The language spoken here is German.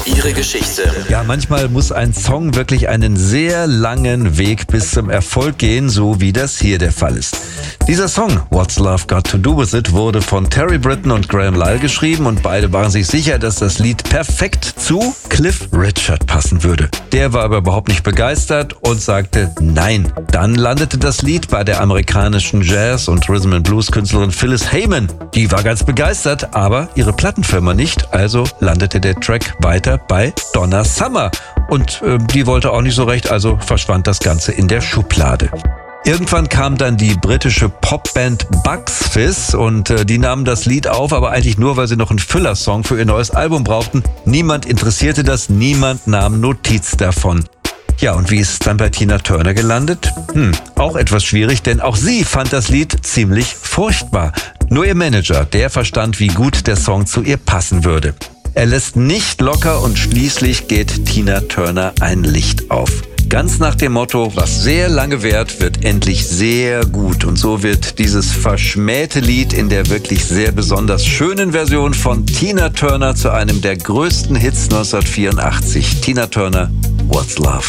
Ihre Geschichte. Ja, manchmal muss ein Song wirklich einen sehr langen Weg bis zum Erfolg gehen, so wie das hier der Fall ist. Dieser Song, What's Love Got to Do With It, wurde von Terry Britten und Graham Lyle geschrieben und beide waren sich sicher, dass das Lied perfekt zu Cliff Richard passen würde. Der war aber überhaupt nicht begeistert und sagte nein. Dann landete das Lied bei der amerikanischen Jazz- und Rhythm-and-Blues-Künstlerin Phyllis Hyman. Die war ganz begeistert, aber ihre Plattenfirma nicht, also landete der Track weiter bei Donna Summer. Und die wollte auch nicht so recht, also verschwand das Ganze in der Schublade. Irgendwann kam dann die britische Popband Bucks Fizz und die nahmen das Lied auf, aber eigentlich nur, weil sie noch einen Füllersong für ihr neues Album brauchten. Niemand interessierte das, niemand nahm Notiz davon. Ja, und wie ist es dann bei Tina Turner gelandet? Auch etwas schwierig, denn auch sie fand das Lied ziemlich furchtbar. Nur ihr Manager, der verstand, wie gut der Song zu ihr passen würde. Er lässt nicht locker und schließlich geht Tina Turner ein Licht auf. Ganz nach dem Motto, was sehr lange währt, wird endlich sehr gut. Und so wird dieses verschmähte Lied in der wirklich sehr besonders schönen Version von Tina Turner zu einem der größten Hits 1984. Tina Turner, What's Love?